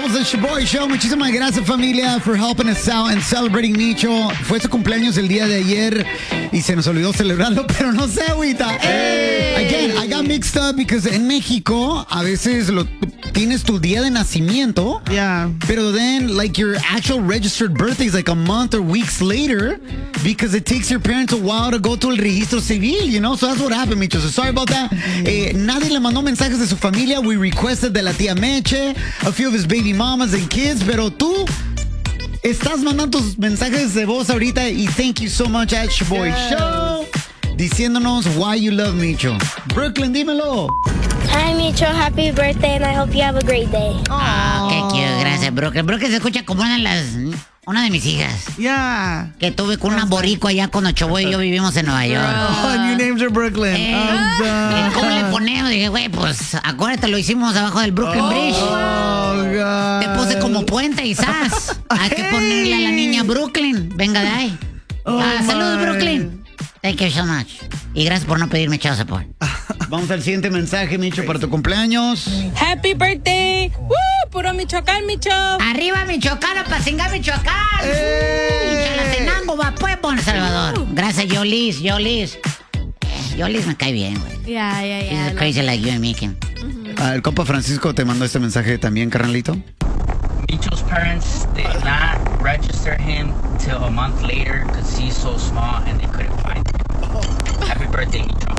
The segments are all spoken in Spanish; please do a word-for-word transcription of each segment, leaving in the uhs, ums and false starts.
Somos el Shaboy Show. Muchísimas gracias, familia, for helping us out and celebrating Micho. Fue su cumpleaños el día de ayer y se nos olvidó celebrarlo, pero no sé, agüita. Hey. Again, I got mixed up because en México a veces lo, tienes tu día de nacimiento, yeah, pero then like your actual registered birthday is like a month or weeks later because it takes your parents a while to go to el registro civil, you know? So that's what happened, Micho. So sorry about that. Eh, nadie le mandó mensajes de su familia. We requested de la tía Meche, a few of his baby mamas and kids, pero tú estás mandando tus mensajes de voz ahorita y thank you so much at Shaboy yes. Show diciéndonos why you love Micho. Brooklyn, dímelo. Hi, Micho. Happy birthday, and I hope you have a great day. Ah, oh, qué cute. Gracias, Brooklyn. Brooklyn se escucha como una de las... Una de mis hijas. Yeah. Que tuve con una boricua allá cuando Choboy y yo vivimos en Nueva York. Oh, and you named her Brooklyn. Eh, oh, ¿cómo le ponemos? Dije, güey, pues acuérdate, lo hicimos abajo del Brooklyn oh, Bridge. Oh, God. Te puse como puente y ¡zas! Hay hey. que ponerle a la niña Brooklyn. Venga de ahí. Oh, ah, saludos, Brooklyn. Thank you so much. Y gracias por no pedirme child support. Vamos al siguiente mensaje, Micho, para tu cumpleaños. Happy birthday. ¡Woo! Puro Michoacán, Micho. Arriba, Michoacán, a Pacinga, Michoacán. ¡Eh! Chalatenango, va, pues, Bon Salvador. Uh. Gracias, Yolis, Yolis. Eh, Yolis me cae bien, güey. Yeah, yeah, yeah. He's crazy like you and me, Kim. Uh-huh. Ah, el compa Francisco te mandó este mensaje también, carnalito. Micho's parents did not register him till a month later because he's so small and they couldn't find him. Happy birthday, Micho.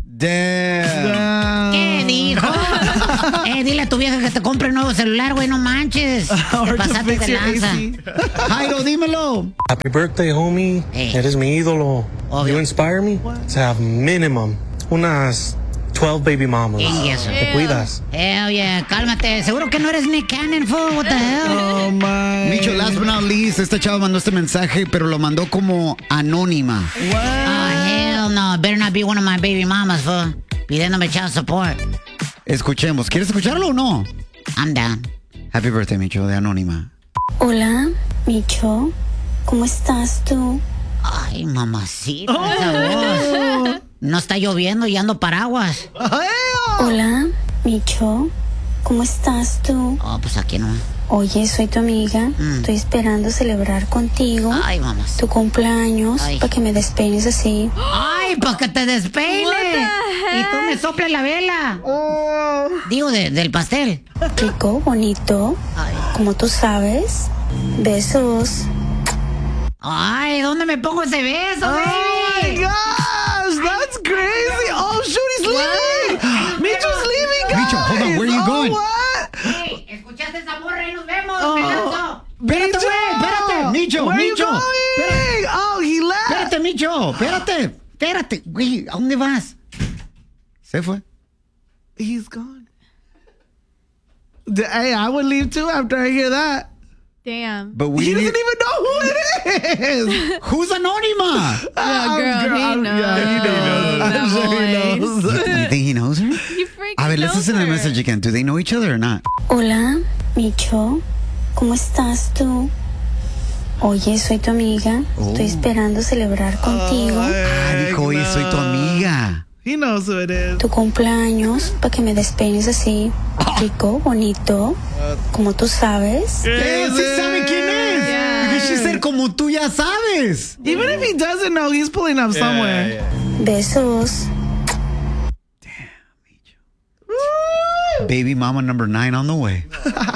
Damn. ¿Qué dijo? eh, dile a tu vieja que te compre un nuevo celular, güey, no manches. Te pasaste de lanza. Jairo, dímelo. Happy birthday, homie. Hey. Eres mi ídolo. Obvio. You inspire me What? to have minimum unas twelve baby mamas. Yes. Te yeah. cuidas. Hell yeah, cálmate. Seguro que no eres Nick Cannon, fool. What the hell? Oh, my. Micho, last but not least, esta chava mandó este mensaje, pero lo mandó como anónima. What? Oh, hell no. Better not be one of my baby mamas, fool. Pidiéndome child support. Escuchemos. ¿Quieres escucharlo o no? I'm down. Happy birthday, Micho, de anónima. Hola, Micho. ¿Cómo estás tú? Ay, mamacita, oh. esa voz. No está lloviendo y ando paraguas. Hola, Micho. ¿Cómo estás tú? Oh, pues aquí no. Oye, soy tu amiga. Mm. Estoy esperando celebrar contigo. Ay, mamacita. Tu cumpleaños. Para que me despeines así. Ay, para que te despeine. Y tú me soples la vela. Oh. Digo, de, del pastel. Rico, bonito. Ay. Como tú sabes. Besos. Ay, ¿dónde me pongo ese beso, oh baby? My gosh, that's crazy. Oh, shoot, he's leaving. Micho's leaving, guys. Micho, hold on, where are you oh, going? What? Hey, ¿escuchaste esa morra y nos vemos? Oh. Pedazo. Espérate, güey, espérate. Micho, where Micho. Are you going? Oh, he left. Espérate, Micho, espérate. Espérate, güey, ¿a dónde vas? Se fue. He's gone. Hey, I would leave too after I hear that. Damn. But we he need... doesn't even know who it is. Who's Anónima? Yeah, girl, girl, he I'm, knows. Yeah, he knows. I'm sure he knows. You, you think he knows her? He freaking A ver, let's knows listen to the her. message again. Do they know each other or not? Hola, Micho. ¿Cómo estás tú? Oye, soy tu amiga. Oh. Estoy esperando celebrar contigo. Oh, ah, dijo, oye, soy tu amiga. He knows who it is. Tu cumpleaños, para que me despeines así, rico, bonito, como tú sabes. ¿Qué? ¿Sí sabe quién es? Yeah. Because she said, como tú ya sabes. Even if he doesn't know, he's pulling up yeah, somewhere. Yeah, yeah. Besos. Damn, Micho. Baby mama number nine on the way.